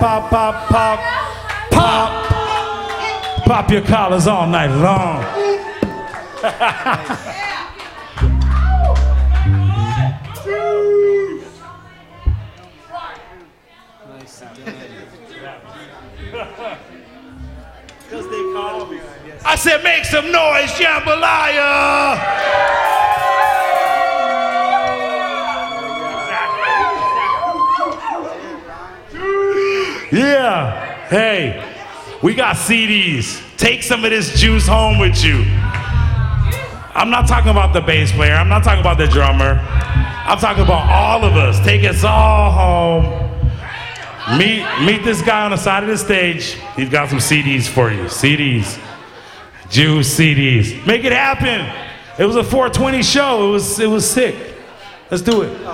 Pop, pop, pop, pop. Pop your collars all night long. I said, make some noise, jambalaya! Yeah. Hey, we got CDs. Take some of this juice home with you. I'm not talking about the bass player. I'm not talking about the drummer. I'm talking about all of us. Take us all home. Meet this guy on the side of the stage. He's got some CDs for you. CDs. Juice CDs. Make it happen. It was a 420 show. It was sick. Let's do it.